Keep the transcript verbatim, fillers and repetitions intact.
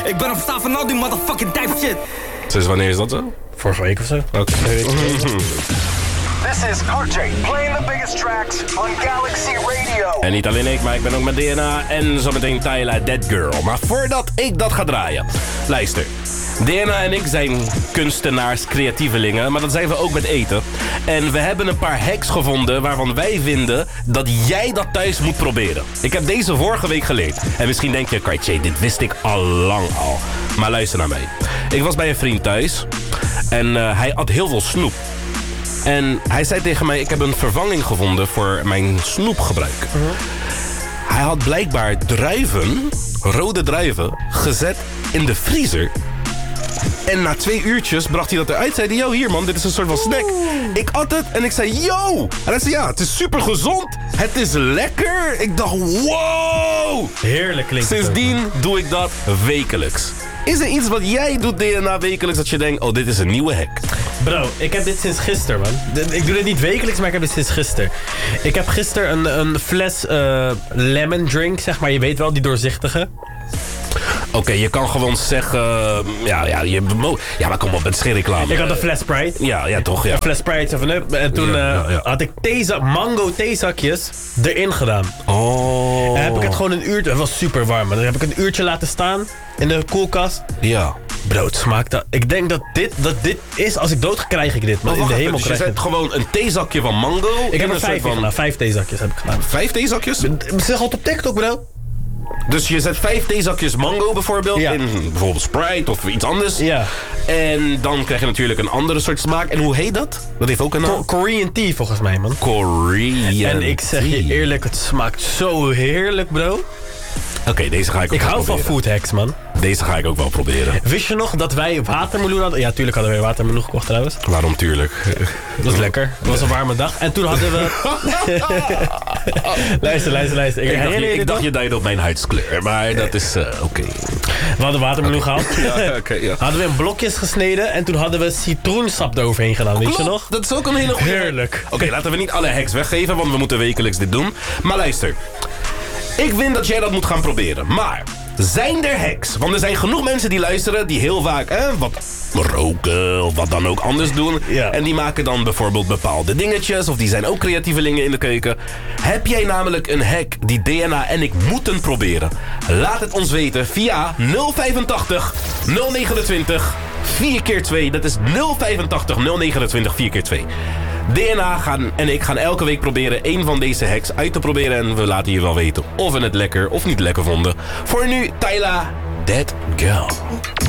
Ik ben op verstaaf van al die motherfucking type shit. Sinds wanneer is dat zo? Vorige week of zo. Oké. Okay. This is R J playing the biggest tracks on Galaxy Radio. En niet alleen ik, maar ik ben ook met D N A en zometeen Tyla, Dead Girl. Maar voordat ik dat ga draaien, luister. D N A en ik zijn kunstenaars, creatievelingen, maar dat zijn we ook met eten. En we hebben een paar hacks gevonden waarvan wij vinden dat jij dat thuis moet proberen. Ik heb deze vorige week geleerd. En misschien denk je, Kartje, dit wist ik al lang al. Maar luister naar mij. Ik was bij een vriend thuis en uh, hij at heel veel snoep. En hij zei tegen mij, ik heb een vervanging gevonden voor mijn snoepgebruik. Uh-huh. Hij had blijkbaar druiven, rode druiven, gezet in de vriezer. En na twee uurtjes bracht hij dat eruit. Zei hij, yo, hier man, dit is een soort van snack. Ik at het en ik zei, yo. En hij zei, ja, het is super gezond. Het is lekker. Ik dacht, wow. Heerlijk klinkt het. Sindsdien doe ik dat wekelijks. Is er iets wat jij doet, D N A, wekelijks, dat je denkt, oh, dit is een nieuwe hack? Bro, ik heb dit sinds gisteren, man. Ik doe dit niet wekelijks, maar ik heb dit sinds gisteren. Ik heb gisteren een, een fles uh, lemon drink, zeg maar. Je weet wel, die doorzichtige. Oké, okay, je kan gewoon zeggen... Ja, ja, je, ja maar kom op, het is geen reclame. Ik had een fles Sprite. Ja, ja toch, ja. Een fles Sprite seven up. En toen ja, ja, ja. Uh, had ik theeza- mango theezakjes erin gedaan. Oh. En heb ik het gewoon een uurtje... Het was super warm. Maar dan heb ik een uurtje laten staan in de koelkast. Ja. Bro, het smaakt dat. Ik denk dat dit, dat dit is... Als ik dood krijg ik dit. Maar in de hemel dus krijg ik je zet gewoon een theezakje van mango. Ik heb er een vijf van... gedaan. Vijf theezakjes heb ik gedaan. Vijf theezakjes? Zeg al op TikTok, bro. Dus je zet vijf theezakjes mango bijvoorbeeld ja. in bijvoorbeeld Sprite of iets anders. Ja. En dan krijg je natuurlijk een andere soort smaak. En hoe heet dat? Dat heeft ook een naam. Co- Korean tea volgens mij, man. Korean En ik zeg je eerlijk, het smaakt zo heerlijk, bro. Oké, okay, deze ga ik ook Ik hou proberen. van food hacks, man. Deze ga ik ook wel proberen. Wist je nog dat wij watermeloen hadden? Ja, tuurlijk hadden wij watermeloen gekocht trouwens. Waarom tuurlijk? Dat was lekker. Het was een warme dag. En toen hadden we... luister, luister, luister. Ik, ik dacht, je, ik je dacht je duidde op mijn huidskleur, maar dat is uh, oké. Okay. We hadden watermeloen okay. gehaald. Ja, okay, ja. Hadden we in blokjes gesneden en toen hadden we citroensap eroverheen gedaan. Weet je nog? Dat is ook een hele goede... Heerlijk. Oké, okay, laten we niet alle hacks weggeven, want we moeten wekelijks dit doen. Maar luister. Ik vind dat jij dat moet gaan proberen. Maar zijn er hacks? Want er zijn genoeg mensen die luisteren die heel vaak eh, wat roken of wat dan ook anders doen. Ja. En die maken dan bijvoorbeeld bepaalde dingetjes. Of die zijn ook creatievelingen in de keuken. Heb jij namelijk een hack die D N A en ik moeten proberen? Laat het ons weten via nul vijfentachtig nul negenentwintig vier keer twee. Dat is nul vijfentachtig nul negenentwintig vier keer twee. D N A gaan en ik gaan elke week proberen één van deze hacks uit te proberen. En we laten je wel weten of we het lekker of niet lekker vonden. Voor nu, Tyla, Dead Girl.